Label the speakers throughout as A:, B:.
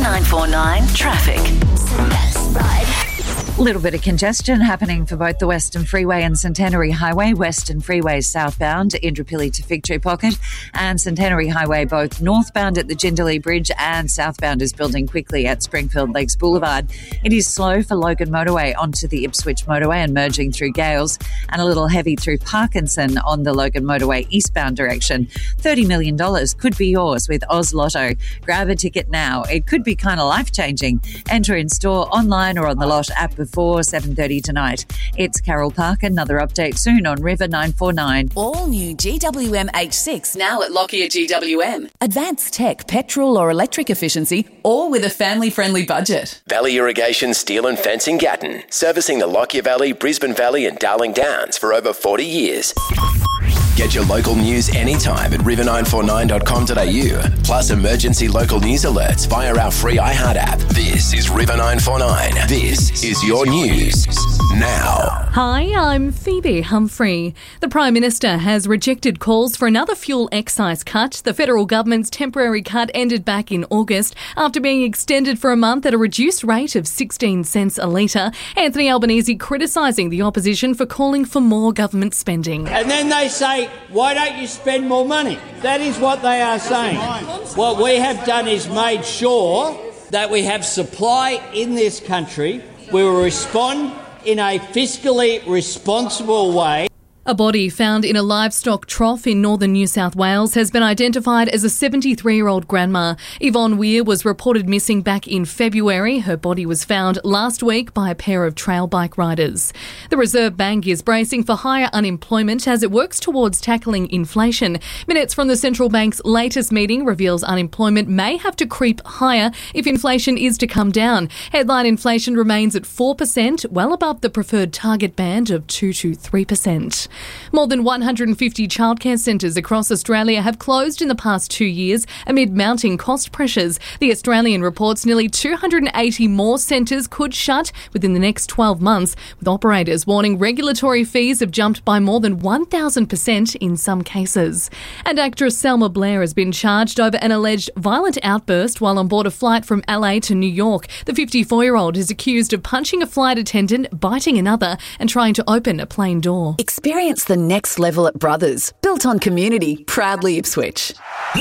A: 949 Traffic.
B: A little bit of congestion happening for both the Western Freeway and Centenary Highway. Western Freeway southbound, Indooroopilly to Fig Tree Pocket, and Centenary Highway both northbound at the Jindalee Bridge and southbound is building quickly at Springfield Lakes Boulevard. It is slow for Logan Motorway onto the Ipswich Motorway and merging through Gales, and a little heavy through Parkinson on the Logan Motorway eastbound direction. $30 million could be yours with Oz Lotto. Grab a ticket now. It could be kind of life-changing. Enter in store, online or on the Lot app before 7:30 tonight. It's Carol Park. Another update soon on River 949.
C: All new GWM H6 now at Lockyer GWM. Advanced tech, petrol or electric efficiency, all with a family-friendly budget.
D: Valley Irrigation Steel and Fencing Gatton, servicing the Lockyer Valley, Brisbane Valley and Darling Downs for over 40 years. Get your local news anytime at river949.com.au. Plus emergency local news alerts via our free iHeart app. This is River 949. This is your news now.
E: Hi, I'm Phoebe Humphrey. The Prime Minister has rejected calls for another fuel excise cut. The federal government's temporary cut ended back in August after being extended for a month at a reduced rate of 16 cents a litre. Anthony Albanese criticising the opposition for calling for more government spending.
F: And then they say, why don't you spend more money? That is what they are saying. What we have done is made sure that we have supply in this country. We will respond in a fiscally responsible way.
E: A body found in a livestock trough in northern New South Wales has been identified as a 73-year-old grandma. Yvonne Weir was reported missing back in February. Her body was found last week by a pair of trail bike riders. The Reserve Bank is bracing for higher unemployment as it works towards tackling inflation. Minutes from the central bank's latest meeting reveals unemployment may have to creep higher if inflation is to come down. Headline inflation remains at 4%, well above the preferred target band of 2 to 3%. More than 150 childcare centres across Australia have closed in the past 2 years amid mounting cost pressures. The Australian reports nearly 280 more centres could shut within the next 12 months, with operators warning regulatory fees have jumped by more than 1,000% in some cases. And actress Selma Blair has been charged over an alleged violent outburst while on board a flight from LA to New York. The 54-year-old is accused of punching a flight attendant, biting another and trying to open a plane door.
C: Experience the next level at Brothers, built on community, proudly Ipswich.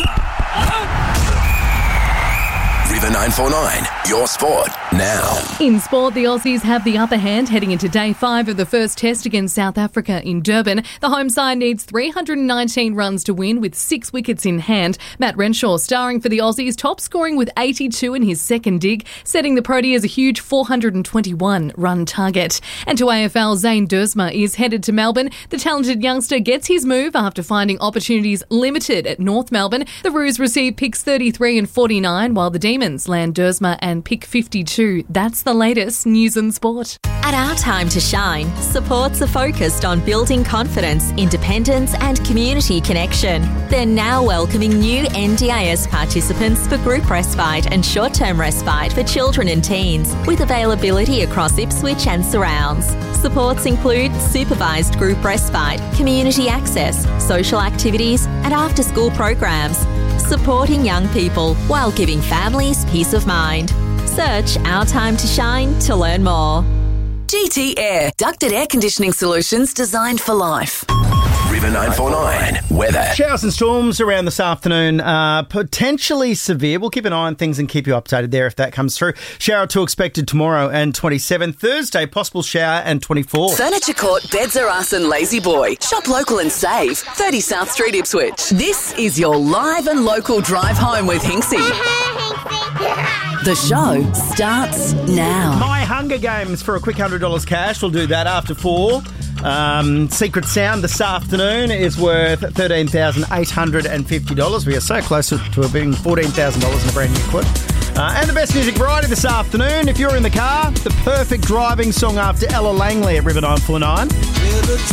D: River 949, your sport now.
E: In sport, the Aussies have the upper hand heading into day 5 of the first test against South Africa in Durban. The home side needs 319 runs to win with 6 wickets in hand. Matt Renshaw starring for the Aussies, top scoring with 82 in his second dig, setting the Proteas a huge 421 run target. And to AFL, Zane Duursma is headed to Melbourne. The talented youngster gets his move after finding opportunities limited at North Melbourne. The Roos receive picks 33 and 49, while the Demons land Duursma and pick 52. That's the latest news and sport.
G: At Our Time to Shine, supports are focused on building confidence, independence and community connection. They're now welcoming new NDIS participants for group respite and short-term respite for children and teens, with availability across Ipswich and surrounds. Supports include supervised group respite, community access, social activities and after-school programs, supporting young people while giving families peace of mind. Search Our Time to Shine to learn more.
C: GT Air, ducted air conditioning solutions designed for life.
D: River 949, weather.
H: Showers and storms around this afternoon, potentially severe. We'll keep an eye on things and keep you updated there if that comes through. Shower or two expected tomorrow and 27. Thursday, possible shower and 24.
C: Furniture Court, Beds Are Us and Lazy Boy. Shop local and save. 30 South Street, Ipswich. This is your live and local drive home with Hinksy. The show starts now.
H: My Hunger Games for a quick $100 cash. We'll do that after 4. Secret Sound this afternoon is worth $13,850. We are so close to it being $14,000 in a brand new quote. And the best music variety this afternoon. If you're in the car, the perfect driving song after Ella Langley at River 949.